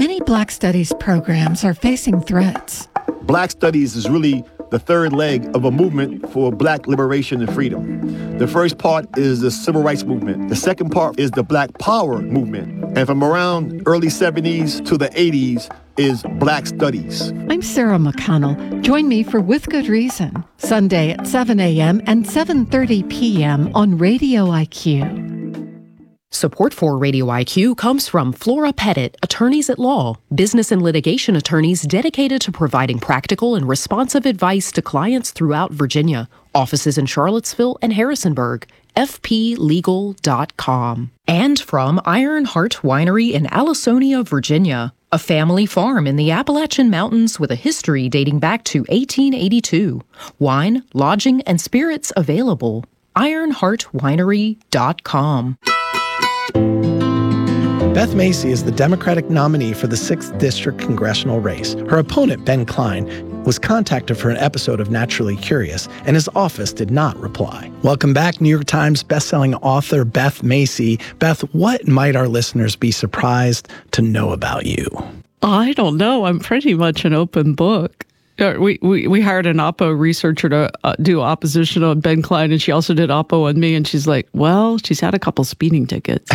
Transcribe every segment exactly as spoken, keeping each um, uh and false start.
Many Black Studies programs are facing threats. Black Studies is really the third leg of a movement for Black liberation and freedom. The first part is the Civil Rights Movement. The second part is the Black Power movement. And from around early seventies to the eighties is Black Studies. I'm Sarah McConnell. Join me for With Good Reason, Sunday at seven a.m. and seven thirty p.m. on Radio I Q. Support for Radio I Q comes from Flora Pettit, attorneys at law, business and litigation attorneys dedicated to providing practical and responsive advice to clients throughout Virginia. Offices in Charlottesville and Harrisonburg. F P legal dot com. And from Ironheart Winery in Allisonia, Virginia, a family farm in the Appalachian Mountains with a history dating back to eighteen eighty-two. Wine, lodging, and spirits available. Ironheart Winery dot com. Beth Macy is the Democratic nominee for the sixth District congressional race. Her opponent, Ben Klein, was contacted for an episode of Naturally Curious, and his office did not reply. Welcome back, New York Times bestselling author Beth Macy. Beth, what might our listeners be surprised to know about you? I don't know. I'm pretty much an open book. We, we we hired an Oppo researcher to uh, do opposition on Ben Klein, and she also did Oppo on me, and she's like, well, she's had a couple speeding tickets.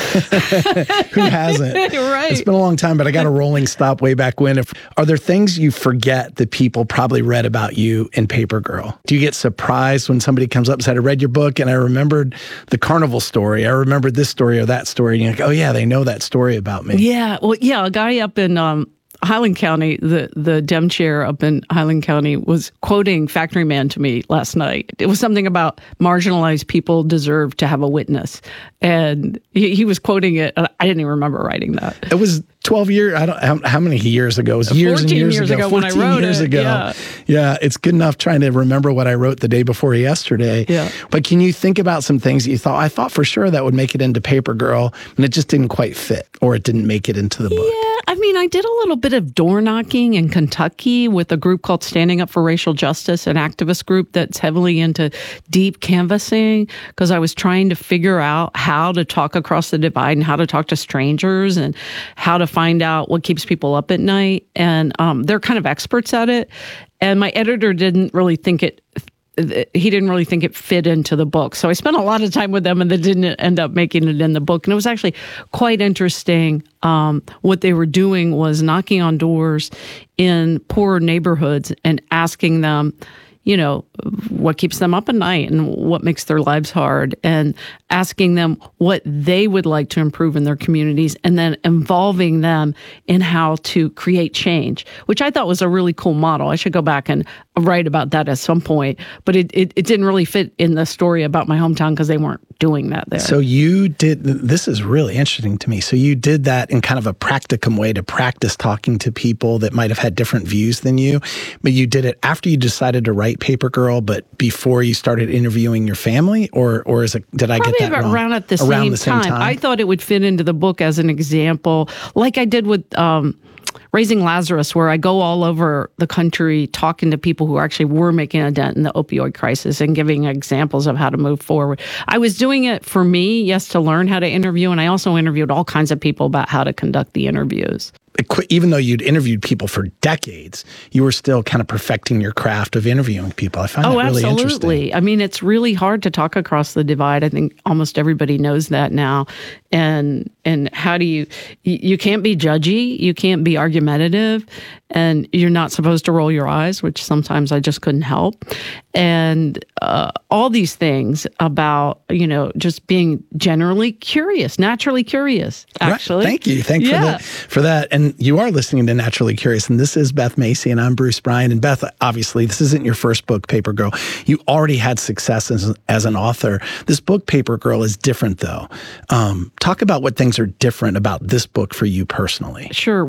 Who hasn't? Right. It's been a long time, but I got a rolling stop way back when. If, are there things you forget that people probably read about you in Paper Girl? Do you get surprised when somebody comes up and said, I read your book, and I remembered the carnival story, I remembered this story or that story, and you're like, oh yeah, they know that story about me. Yeah, well, yeah, a guy up in... Um, Highland County, the, the Dem chair up in Highland County was quoting Factory Man to me last night. It was something about marginalized people deserve to have a witness. And he, he was quoting it. I didn't even remember writing that. It was twelve years, I don't how, how many years ago? It was years and years, years ago. ago when I wrote years it. ago. Yeah. yeah, it's good enough trying to remember what I wrote the day before yesterday. Yeah. But can you think about some things that you thought, I thought for sure that would make it into Paper Girl, and it just didn't quite fit, or it didn't make it into the book? Yeah. I mean, I did a little bit of door knocking in Kentucky with a group called Standing Up for Racial Justice, an activist group that's heavily into deep canvassing, because I was trying to figure out how to talk across the divide and how to talk to strangers and how to find out what keeps people up at night. And um, they're kind of experts at it. And my editor didn't really think it he didn't really think it fit into the book. So I spent a lot of time with them, and they didn't end up making it in the book. And it was actually quite interesting. Um, what they were doing was knocking on doors in poor neighborhoods and asking them, you know, what keeps them up at night and what makes their lives hard, and asking them what they would like to improve in their communities, and then involving them in how to create change, which I thought was a really cool model. I should go back and write about that at some point, but it, it, it didn't really fit in the story about my hometown because they weren't doing that there. So you did, this is really interesting to me. So you did that in kind of a practicum way to practice talking to people that might have had different views than you, but you did it after you decided to write Paper Girl, but before you started interviewing your family, or or is it, did I Probably get that wrong? Around at the, around same, the same time. time. I thought it would fit into the book as an example, like I did with um, Raising Lazarus, where I go all over the country talking to people who actually were making a dent in the opioid crisis and giving examples of how to move forward. I was doing it for me, yes, to learn how to interview, and I also interviewed all kinds of people about how to conduct the interviews. Even though you'd interviewed people for decades, you were still kind of perfecting your craft of interviewing people. I find oh, that really absolutely. interesting. I mean, it's really hard to talk across the divide. I think almost everybody knows that now. And and how do you, you can't be judgy, you can't be argumentative, and you're not supposed to roll your eyes, which sometimes I just couldn't help. And uh, all these things about, you know, just being generally curious, naturally curious, actually. Right. Thank you. Thank you yeah. for, for that. And you are listening to Naturally Curious, and this is Beth Macy, and I'm Bruce Bryan. And Beth, obviously, this isn't your first book, Paper Girl. You already had success as, as an author. This book, Paper Girl, is different, though. Um, talk about what things are different about this book for you personally. Sure.